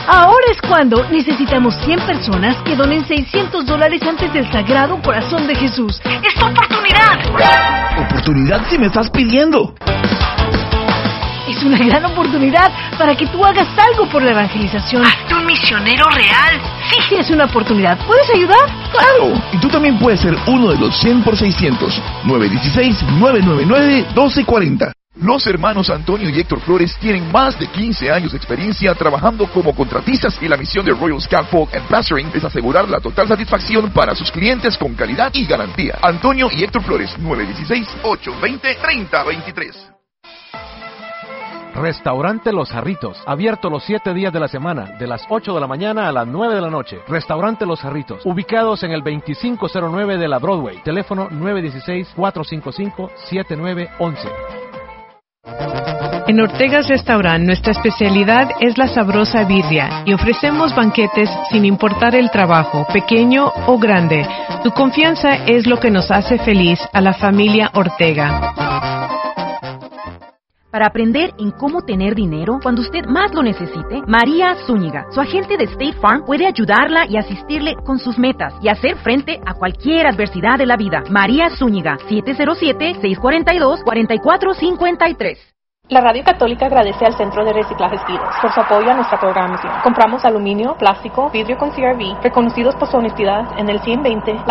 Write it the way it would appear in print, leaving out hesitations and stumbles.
Ahora es cuando necesitamos 100 personas que donen $600 antes del Sagrado Corazón de Jesús. ¡Es tu oportunidad! ¿Oportunidad si me estás pidiendo? Es una gran oportunidad para que tú hagas algo por la evangelización. ¡Hazte un misionero real! Sí, tienes una oportunidad. ¿Puedes ayudar? ¡Claro! Y tú también puedes ser uno de los 100 por 600. 916-999-1240. Los hermanos Antonio y Héctor Flores tienen más de 15 años de experiencia trabajando como contratistas y la misión de Royal Scaffold and Plastering es asegurar la total satisfacción para sus clientes con calidad y garantía. Antonio y Héctor Flores, 916-820-3023. Restaurante Los Jarritos, abierto los 7 días de la semana, de las 8 de la mañana a las 9 de la noche. Restaurante Los Jarritos, ubicados en el 2509 de la Broadway. Teléfono 916-455-7911. En Ortega's Restaurant, nuestra especialidad es la sabrosa birria y ofrecemos banquetes sin importar el trabajo, pequeño o grande. Tu confianza es lo que nos hace feliz a la familia Ortega. Para aprender en cómo tener dinero cuando usted más lo necesite, María Zúñiga, su agente de State Farm, puede ayudarla y asistirle con sus metas y hacer frente a cualquier adversidad de la vida. María Zúñiga, 707-642-4453. La Radio Católica agradece al Centro de Reciclaje Estilos por su apoyo a nuestra programación. Compramos aluminio, plástico, vidrio con CRV, reconocidos por su honestidad en el 120